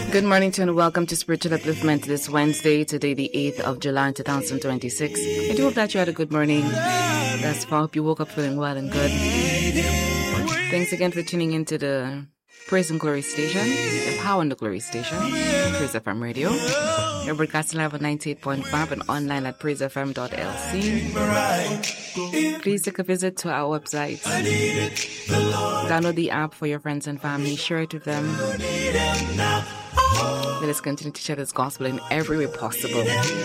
Good morning to and welcome to Spiritual Upliftment this Wednesday, today the 8th of July 2026. I do hope that you had a good morning. Thus far, I hope you woke up feeling well and good. Thanks again for tuning into the Praise and Glory station, the Power and the Glory station, Praise FM Radio. You're broadcasting live on 98.5 and online at praisefm.lc. Please take a visit to our website. Download the app for your friends and family. Share it with them. Let us continue to share this gospel in every way possible.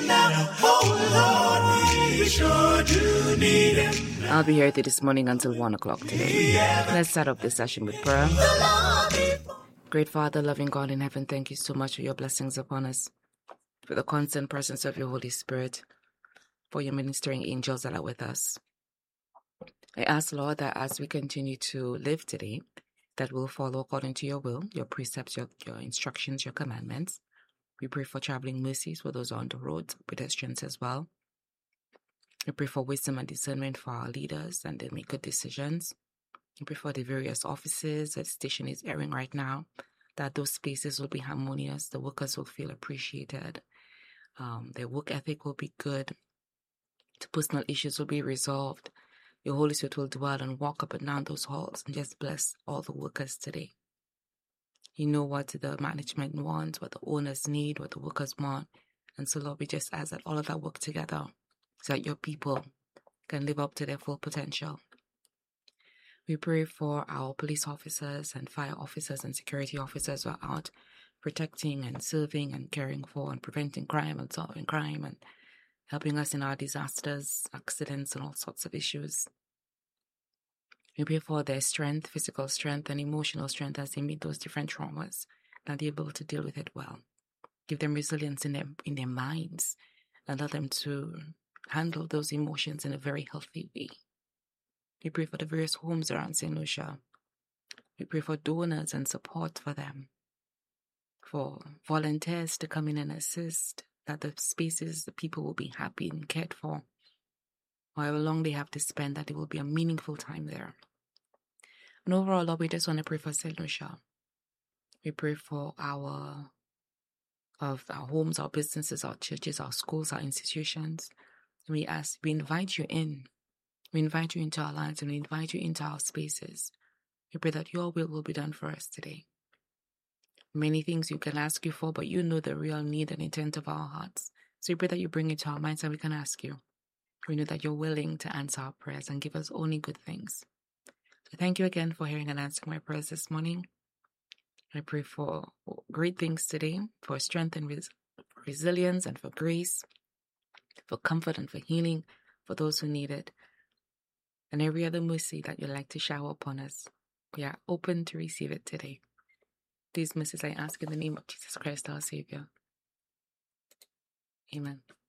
I'll be here this morning until 1 o'clock today. Let's start off this session with prayer. Great Father, loving God in heaven, thank you so much for your blessings upon us, for the constant presence of your Holy Spirit, for your ministering angels that are with us. I ask, Lord, that as we continue to live today, that we'll follow according to your will, your precepts, your instructions, your commandments. We pray for traveling mercies for those on the roads, pedestrians as well. We pray for wisdom and discernment for our leaders and they make good decisions. We pray for the various offices that the station is airing right now, that those spaces will be harmonious, the workers will feel appreciated, their work ethic will be good, the personal issues will be resolved. Your Holy Spirit will dwell and walk up and down those halls and just bless all the workers today. You know what the management wants, what the owners need, what the workers want. And so, Lord, we just ask that all of that work together so that your people can live up to their full potential. We pray for our police officers and fire officers and security officers who are out protecting and serving and caring for and preventing crime and solving crime and helping us in our disasters, accidents, and all sorts of issues. We pray for their strength, physical strength, and emotional strength as they meet those different traumas, that they're able to deal with it well. Give them resilience in their minds, and allow them to handle those emotions in a very healthy way. We pray for the various homes around St. Lucia. We pray for donors and support for them, for volunteers to come in and assist, that the spaces, the people will be happy and cared for. However long they have to spend, that it will be a meaningful time there. And overall, Lord, we just want to pray for St. Lucia. We pray for our homes, our businesses, our churches, our schools, our institutions. And we invite you in. We invite you into our lives and we invite you into our spaces. We pray that your will be done for us today. Many things you can ask you for, but you know the real need and intent of our hearts. So we pray that you bring it to our minds and we can ask you. We know that you're willing to answer our prayers and give us only good things. So thank you again for hearing and answering my prayers this morning. I pray for great things today, for strength and resilience and for grace, for comfort and for healing, for those who need it, and every other mercy that you'd like to shower upon us. We are open to receive it today. These mercies I ask in the name of Jesus Christ, our Savior. Amen.